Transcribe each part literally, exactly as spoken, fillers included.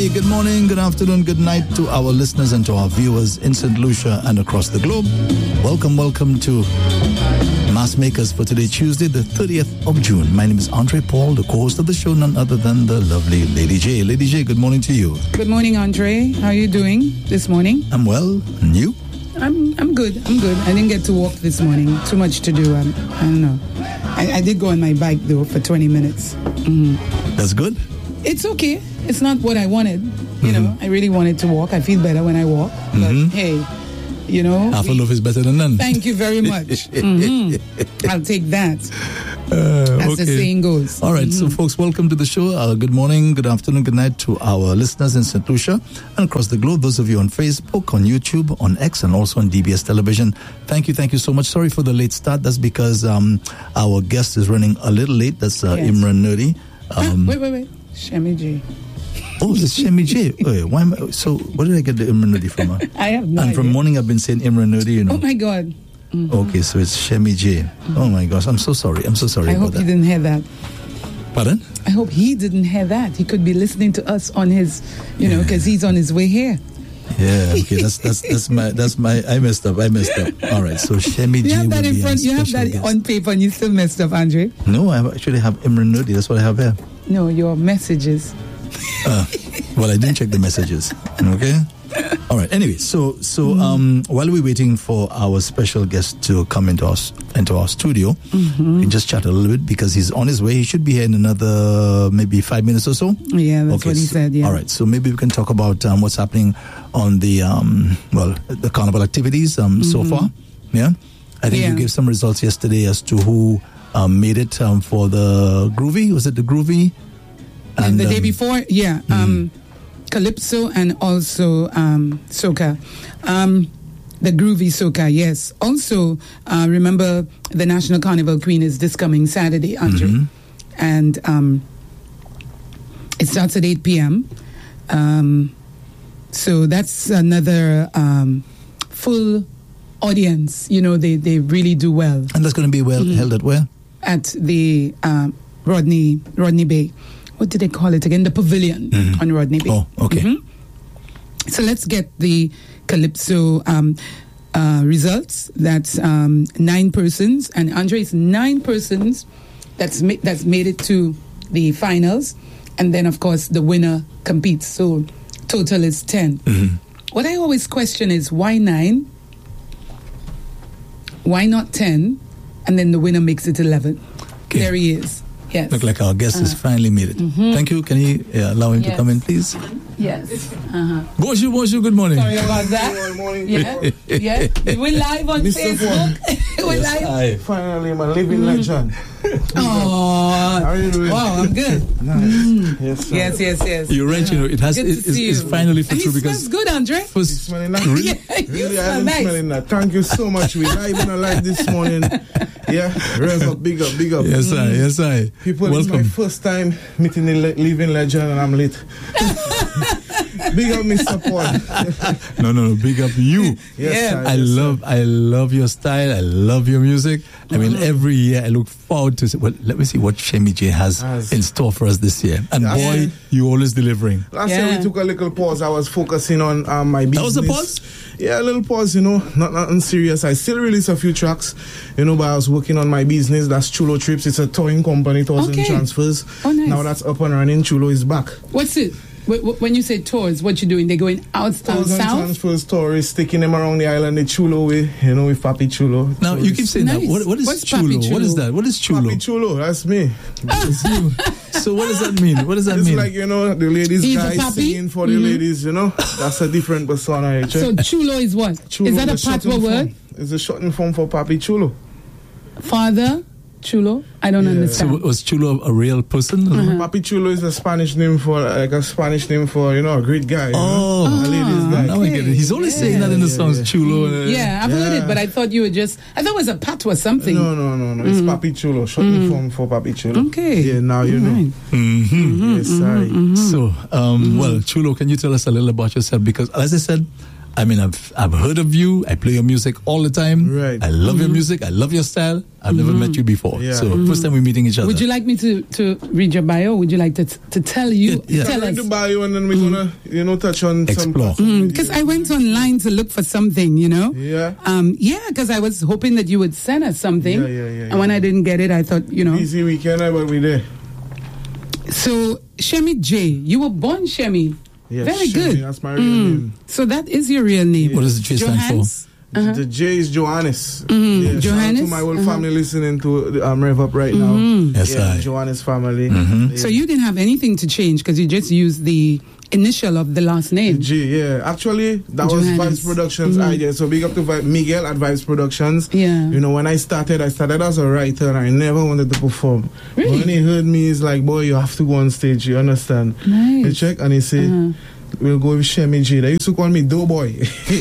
good morning, good afternoon, good night to our listeners and to our viewers in Saint Lucia and across the globe. Welcome, welcome to Mass Makers for today, Tuesday, the thirtieth of June. My name is Andre Paul, the co-host of the show, none other than the lovely Lady J. Lady J, good morning to you. Good morning, Andre. How are you doing this morning? I'm well, and you? I'm I'm good. I'm good. I didn't get to walk this morning. Too much to do. I'm, I don't know. I, I did go on my bike, though, for twenty minutes. Mm. That's good? It's okay. It's not what I wanted. You mm-hmm. know, I really wanted to walk. I feel better when I walk. But, mm-hmm. hey, you know. Half a loaf is better than none. Thank you very much. mm-hmm. I'll take that. Uh, As okay. the saying goes. All right, mm-hmm. so folks, welcome to the show. Uh, good morning, good afternoon, good night to our listeners in Saint Lucia and across the globe. Those of you on Facebook, on YouTube, on X, and also on D B S Television. Thank you, thank you so much. Sorry for the late start. That's because um, our guest is running a little late. That's uh, yes. Imran Nerdy. Um, ah, wait, wait, wait. Shemi J. Oh, it's Shemi J. Wait, why am I, so where did I get the Imran Nerdy from? I have no And idea. from morning I've been saying Imran Nerdy, you know. Oh my God. Mm-hmm. Okay, so it's Shemi J. Mm-hmm. Oh my gosh, I'm so sorry. I'm so sorry I about hope that. he didn't hear that. Pardon? I hope he didn't hear that. He could be listening to us on his, you yeah. know, because he's on his way here. Yeah, okay, that's that's that's my that's my I messed up. I messed up. All right, so Shemi J. You have that in front. You have that guest. on paper, and you still messed up, Andre. No, I actually have Imran Nerdy. That's what I have here. No, your messages. Uh, well, I didn't check the messages. Okay. All right. Anyway, so so mm. um, while we're waiting for our special guest to come into our into our studio, mm-hmm. we can just chat a little bit because he's on his way. He should be here in another maybe five minutes or so. Yeah, that's okay, what he so, said. Yeah. All right. So maybe we can talk about um, what's happening on the um, well the carnival activities um, mm-hmm. so far. Yeah. I think yeah. you gave some results yesterday as to who um, made it um, for the Groovy. Was it the Groovy? And, and the um, day before, yeah. Mm-hmm. Um, Calypso and also um, Soca. Um, the Groovy Soca, yes. Also, uh, remember the National Carnival Queen is this coming Saturday, Andre. Mm-hmm. And um, it starts at eight p.m. Um, so that's another um, full audience. You know, they, they really do well. And that's going to be well mm-hmm. held at where? At the um, Rodney Rodney Bay. What did they call it again? The Pavilion mm-hmm. on Rodney Bay. Oh, okay. Mm-hmm. So let's get the Calypso um, uh, results. That's um, nine persons. And Andre's nine persons that's, ma- that's made it to the finals. And then, of course, the winner competes. So total is ten. Mm-hmm. What I always question is why nine? Why not ten? And then the winner makes it eleven. Okay. There he is. Yes. Look like our guest uh, has finally made it. Mm-hmm. Thank you. Can you uh, allow him yes. to come in, please? Yes. Uh-huh. Bonjour, bonjour, good morning. Sorry about that. Good morning. Yeah. yeah. We're live on Mister Facebook. We're yes, live. I. Finally, my living legend. Oh. How are you doing? Wow, I'm good. Nice. Mm. Yes, sir. yes, yes, yes. You're right, you know, it has, it, it's, it's finally for and true he because. smells good, Andre. First, it's smelling nice. Really? Yeah, really, I smell am nice. smelling that. Thank you so much. We're live in a live this morning. Yeah, rev up, big up, big up. Yes, mm. I, yes, I. People, welcome. It's my first time meeting the le- living legend and I'm late. Big up, Mister Paul. no, no, no, big up you. Yes, yeah. sir, I yes, love, sir. I love your style. I love your music. I mean, mm-hmm. every year I look forward to. Well, let me see what Shemi J has As, in store for us this year. And boy, yeah. you always delivering. Last yeah. year we took a little pause. I was focusing on um, my business. That was a pause? Yeah, a little pause. You know, not nothing serious. I still release a few tracks. You know, but I was working on my business. That's Chulo Trips. It's a towing company, thousand okay. transfers. Oh, nice. Now that's up and running. Chulo is back. What's it? When you say tours, what you doing? They're going out down Thousand south? transfers, tourists, taking them around the island, the Chulo way, you know, with Papi Chulo. Now, tourists. You keep saying nice. that. What, what is What's Chulo? Chulo? What is that? What is Chulo? Papi Chulo, that's me. That's you. So what does that mean? What does that it's mean? It's like, you know, the ladies He's guys singing for mm-hmm. the ladies, you know. That's a different persona. So Chulo is what? Chulo, is that a patois word? It's a shortened form for Papi Chulo. Father Chulo? I don't yeah. understand. So was Chulo a real person? Uh-huh. Papi Chulo is a Spanish name for, like a Spanish name for, you know, a great guy. Oh, you know? A ladies guy. Now okay. I get it. He's always yeah. saying that in the yeah, songs, yeah. Chulo. Uh, yeah, I've yeah. heard it, but I thought you were just, I thought it was a patois something. No, no, no, no. It's mm-hmm. Papi Chulo, shortened mm-hmm. form for Papi Chulo. Okay. Yeah, now you know. Right. Mm-hmm. Mm-hmm. Yes, sorry. Mm-hmm. So, um, mm-hmm. well, Chulo, can you tell us a little about yourself? Because, as I said, I mean, I've I've heard of you. I play your music all the time. Right. I love Mm-hmm. your music. I love your style. I've never met you before. Yeah. So Mm-hmm. first time we're meeting each other. Would you like me to, to read your bio? Would you like to to tell you? Yeah, yeah. Tell Read us. the bio and then we're gonna, you know, touch on Explore. some. Because I went online to look for something, you know. Yeah. Um. Yeah. Because I was hoping that you would send us something. Yeah, yeah, yeah, And when yeah. I didn't get it, I thought, you know. Busy weekend, but we there. So Shemi J, you were born Shemi. Yeah, Very Shemi, good. That's my real name. So that is your real name. What does the J stand for? Johans? Uh-huh. The J is Johannes. Mhm. Yeah, shout out Johannes? to my whole Uh-huh. family listening to the, um, Rev Up right now. Yes, yeah, I. Johannes family. Mhm. Yeah. So you didn't have anything to change because you just used the initial of the last name. G, yeah. Actually, that was Johannes. Vibes Productions idea. So big up to Vi- Miguel at Vibes Productions. Yeah. You know, when I started, I started as a writer and I never wanted to perform. Really? When he heard me, he's like, boy, you have to go on stage. You understand? Nice. He check and he say, Uh-huh. we'll go with Shemi G. They used to call me Doughboy.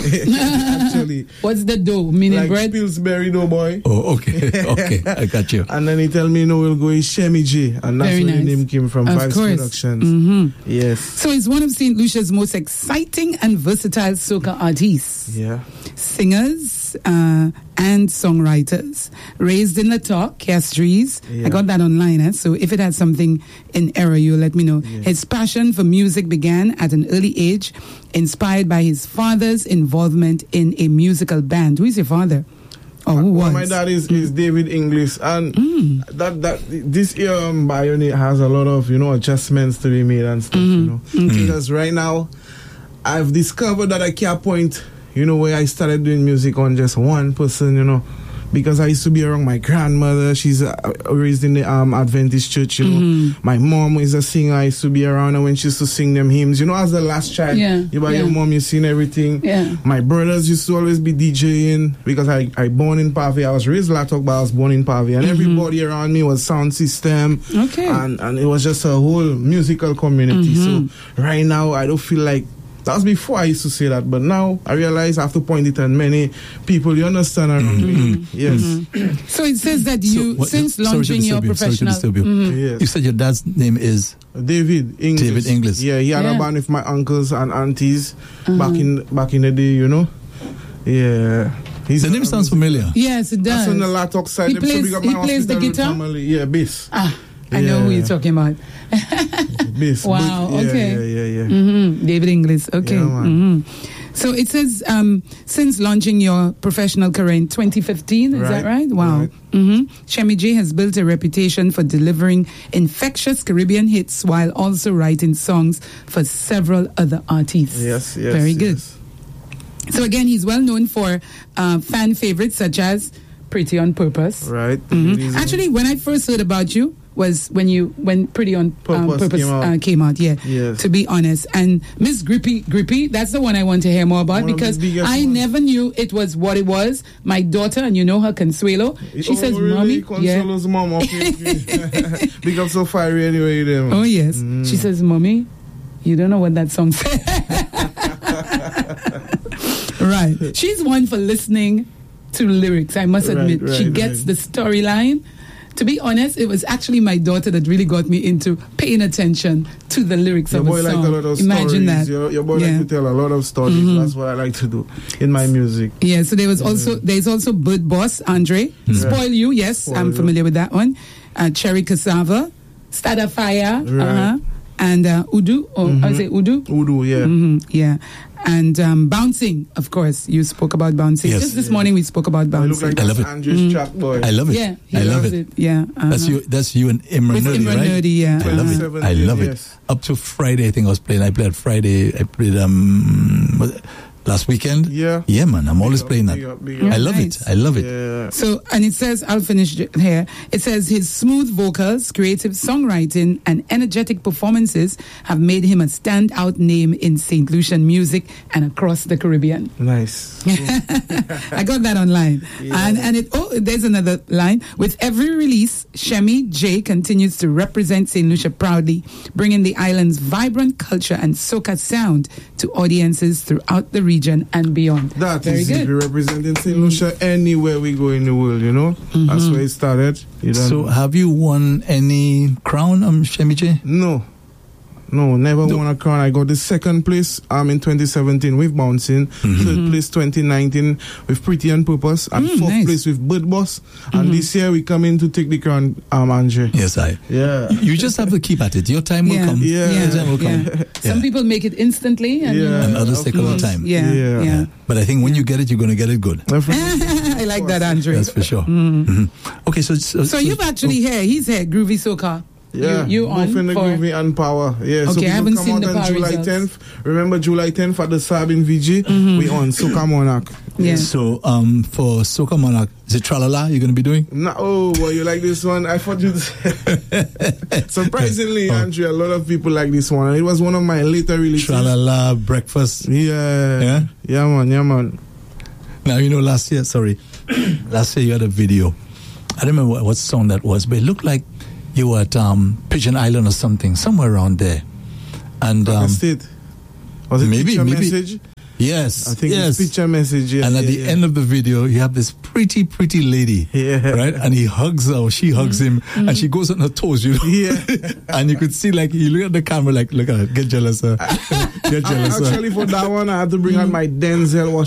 Actually. What's the dough? Meaning Like bread? Pillsbury Doughboy. Oh, okay. Okay. I got you. And then he tell me, no, we'll go with Shemi G. And that's Very where nice. the name came from, Of Vibes course. Productions. Mhm. Yes. So he's one of Saint Lucia's most exciting and versatile soca artists, Yeah. singers, uh, and songwriters. Raised in the talk, Castries. Yeah. I got that online, eh? So if it had something in error, you let me know. Yeah. His passion for music began at an early age, inspired by his father's involvement in a musical band. Who is your father? Or who Well, was? my dad is, is David Inglis, and Mm. that that this year um, bio has a lot of you know adjustments to be made and stuff. You know, because right now I've discovered that I can't point you know where I started doing music on just one person. You know, because I used to be around my grandmother. She's uh, raised in the um, Adventist church. You know, my mom is a singer. I used to be around her when she used to sing them hymns. You know, as the last child, Yeah, you by yeah. your mom, you seen everything. Yeah. My brothers used to always be DJing because I, I born in Pavia. I was raised Latok, but I was born in Pavia. And everybody around me was sound system. Okay. And, and it was just a whole musical community. So right now, I don't feel like, that was before I used to say that, but now I realize I have to point it at many people. You understand around me? Yes. So it says that you, what- since sorry to launching your disturb you, sorry to professional... disturb you. Yes. You said your dad's name is David Inglis. David Inglis. Yeah, he had Yeah. a band with my uncles and aunties back in back in the day, you know. Yeah. He's the name sounds familiar. Yes, it does. That's on the Latok side. He Them so plays- big up he my plays the hospital guitar? family. Yeah, bass. Ah, I know who Yeah. you're talking about. Bass. Wow, But, yeah, okay. Yeah, yeah, yeah. hmm David Inglis. Okay. Yeah, man. hmm So it says, um, since launching your professional career in twenty fifteen, is that Right, right? Wow. right. hmm Shemi J has built a reputation for delivering infectious Caribbean hits while also writing songs for several other artists. Yes, yes. Very good. yes. So again, he's well known for uh, fan favorites such as Pretty on Purpose. Right. Mhm. Reason. Actually, when I first heard about you was when you when Pretty on um, Purpose Purpose came out. Uh, came out. Yeah, Yes. to be honest. And Miss Grippy, Grippy, that's the one I want to hear more about One of the because biggest I ones. never knew it was what it was. My daughter, and you know her, Consuelo. She Oh, says, really? "Mommy, yeah." Consuelo's mom. Okay, okay. Big up so fiery anyway, them. Oh yes, Mm. she says, "Mommy, you don't know what that song says." Right, she's one for listening to lyrics. I must Right, admit, she right, gets right. the storyline. To be honest, it was actually my daughter that really got me into paying attention to the lyrics Your of boy a like song. a lot of Imagine stories. that. Your, your boy Yeah. like to tell a lot of stories. Mhm. That's what I like to do in my music. Yeah, so there was also there's also Bird Boss Andre, Spoil You. Yes, Spoil I'm You. familiar with that one. Uh, Cherry Cassava, Stada Fire, Right. uh-huh, and uh, Udu. Or I say Udu. Udu, yeah. hmm yeah, and um, bouncing. Of course, you spoke about bouncing. Yes. Just this morning we spoke about I look bouncing. like I love that's it. Andrew's track boy. I love it. Yeah, he I love loves it. Yeah, That's uh-huh. you. That's you and Imran With Nerdy, Imran right? Nerdy, yeah. I love Uh-huh. it. I love Yes. it. Up to Friday, I think I was playing. I played Friday. I played um was it last weekend. Yeah. Yeah, man. I'm always Big up, playing that. big up, big Yeah, up. I love nice. it. I love it. Yeah. So, and it says, I'll finish it here. It says his smooth vocals, creative songwriting, and energetic performances have made him a standout name in Saint Lucian music and across the Caribbean. Nice. I got that online. Yeah. And and it oh, there's another line. With every release, Shemi J continues to represent Saint Lucia proudly, bringing the island's vibrant culture and soca sound to audiences throughout the region and beyond. That Very is good. it. We're representing Saint Lucia anywhere we go in the world, you know? That's where it started. You don't So, have you won any crown, um, Shemi J? No. No, never no. won a crown. I got the second place um in twenty seventeen with Bouncing, mm-hmm. third place twenty nineteen with Pretty and Purpose, and mm, fourth nice. place with Bird Boss. Mm-hmm. And this year we come in to take the crown, um, Andre. Yes, I. Yeah. You just have to keep at it. Your time yeah. will come. Yeah. Your time will come. Yeah. Yeah. Some people make it instantly, and, yeah. you know, and others take a long time. Yeah. Yeah. yeah. But I think when you get it, you're going to get it good. I like that, Andre. That's for sure. Mm. Mm-hmm. Okay, so so, so you've actually oh. here. He's here. Groovy Soca. Yeah, you, you on both in the for... Groovy and Power. Yeah, okay, so I haven't come seen out the on Power July results. tenth. Remember July tenth at the Saab in V G? Mm-hmm. We on Soca Monarch. Yeah. So um, for Soca Monarch, is it Tralala you're going to be doing? No, oh, well, you like this one? I thought you'd surprisingly, oh. Andrew, a lot of people like this one. It was one of my later releases. Tralala, Breakfast. Yeah. Yeah? Yeah, man, yeah, man. Now, you know, last year, sorry, last year you had a video. I don't remember what, what song that was, but it looked like you were at um, Pigeon Island or something, somewhere around there. And um, State. Was it maybe, picture maybe. message? Yes. I think yes. it's picture message. Yeah, and at yeah, the yeah. end of the video, you have this pretty, pretty lady. Yeah. Right? And he hugs her or she hugs him mm-hmm. and she goes on her toes, you know? Yeah. And you could see, like, you look at the camera, like, look at her, get jealous. Uh, get jealous. Actually, for that one, I had to bring out my Denzel